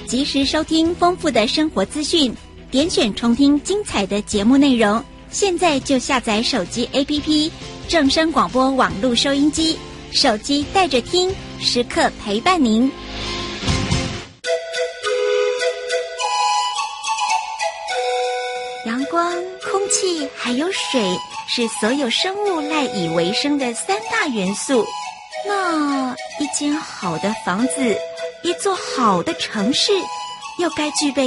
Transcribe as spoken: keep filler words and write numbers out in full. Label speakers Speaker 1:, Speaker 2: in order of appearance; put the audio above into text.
Speaker 1: 及时收听丰富的生活资讯，点选重听精彩的节目内容。现在就下载手机 A P P 正声广播网络收音机，手机带着听，时刻陪伴您。阳光、空气还有水是所有生物赖以为生的三大元素。那一间好的房子，一座好的城市，又该具备